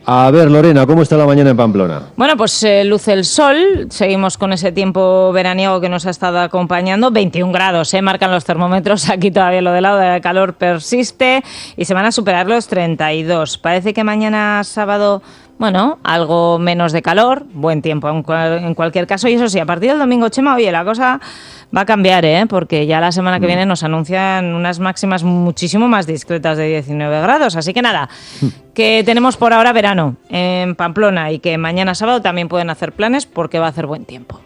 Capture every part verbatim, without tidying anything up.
A ver, Lorena, ¿cómo está la mañana en Pamplona? Bueno, pues eh, luce el sol, seguimos con ese tiempo veraniego que nos ha estado acompañando, veintiún grados, eh, marcan los termómetros, aquí todavía lo del lado de calor persiste y se van a superar los treinta y dos. Parece que mañana sábado, bueno, algo menos de calor, buen tiempo en, cual, en cualquier caso, y eso sí, a partir del domingo, Chema, oye, la cosa va a cambiar, ¿eh? Porque ya la semana que viene nos anuncian unas máximas muchísimo más discretas de diecinueve grados. Así que nada, que tenemos por ahora verano en Pamplona y que mañana sábado también pueden hacer planes porque va a hacer buen tiempo.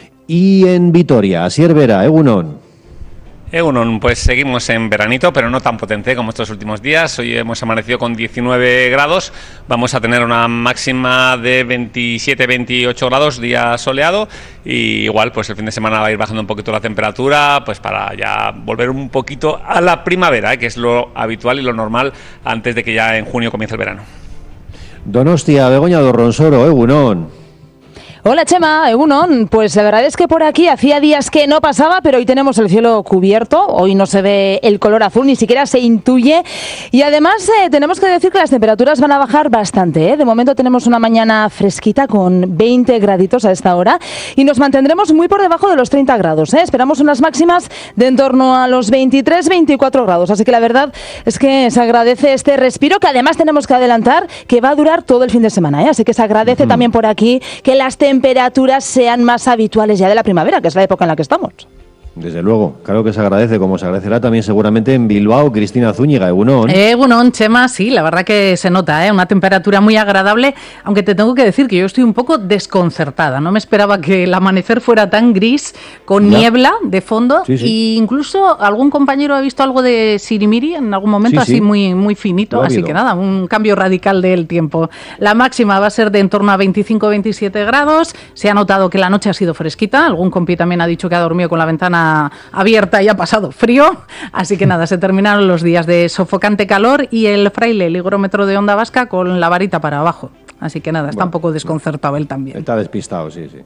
Y en Vitoria, Asier Vera, Egunon. Egunon, pues seguimos en veranito, pero no tan potente como estos últimos días. Hoy hemos amanecido con diecinueve grados, vamos a tener una máxima de veintisiete veintiocho grados, día soleado, y igual pues el fin de semana va a ir bajando un poquito la temperatura, pues para ya volver un poquito a la primavera, ¿eh? Que es lo habitual y lo normal antes de que ya en junio comience el verano. Donostia, Begoña Dorronsoro, Egunon. Hola Chema, Egunon. Pues la verdad es que por aquí hacía días que no pasaba, pero hoy tenemos el cielo cubierto, hoy no se ve el color azul, ni siquiera se intuye, y además eh, tenemos que decir que las temperaturas van a bajar bastante, ¿eh? De momento tenemos una mañana fresquita con veinte graditos a esta hora y nos mantendremos muy por debajo de los treinta grados, ¿eh? Esperamos unas máximas de en torno a los veintitrés veinticuatro grados, así que la verdad es que se agradece este respiro, que además tenemos que adelantar que va a durar todo el fin de semana, ¿eh? Así que se agradece uh-huh. también por aquí que las temperaturas temperaturas sean más habituales ya de la primavera, que es la época en la que estamos. Desde luego, claro que se agradece, como se agradecerá también seguramente en Bilbao. Cristina Zúñiga, Egunon. Egunon, Chema, sí, la verdad que se nota, ¿eh? Una temperatura muy agradable, aunque te tengo que decir que yo estoy un poco desconcertada. No me esperaba que el amanecer fuera tan gris, con ya. niebla de fondo, sí, sí. E incluso algún compañero ha visto algo de sirimiri en algún momento, sí, así sí. muy muy finito, así que nada, un cambio radical del tiempo. La máxima va a ser de en torno a veinticinco veintisiete grados, se ha notado que la noche ha sido fresquita, algún compi también ha dicho que ha dormido con la ventana abierta y ha pasado frío, así que nada, se terminaron los días de sofocante calor y el fraile, el higrómetro de Onda Vasca con la varita para abajo, así que nada, está bueno, un poco desconcertado él también. Está despistado, sí, sí.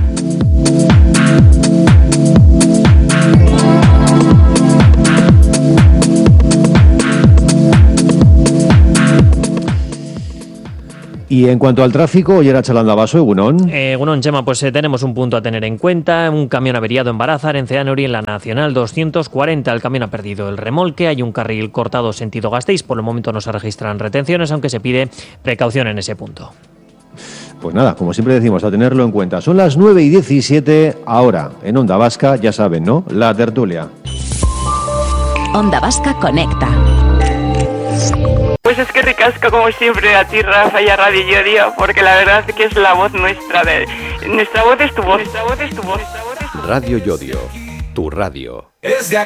Y en cuanto al tráfico, hoy era Chalandabaso, Egunon. Eh, Egunon, Chema, pues eh, tenemos un punto a tener en cuenta. Un camión averiado en Barázar, en Ceanori, en la Nacional doscientos cuarenta. El camión ha perdido el remolque. Hay un carril cortado sentido Gasteiz. Por el momento no se registran retenciones, aunque se pide precaución en ese punto. Pues nada, como siempre decimos, a tenerlo en cuenta. Son las nueve y diecisiete, ahora en Onda Vasca, ya saben, ¿no? La tertulia. Onda Vasca conecta. Pues es que ricasco como siempre a ti, Rafa, y a Radio Llodio, porque la verdad es que es la voz nuestra, de nuestra voz es tu voz, nuestra voz es tu voz. Radio Llodio, tu radio. Es de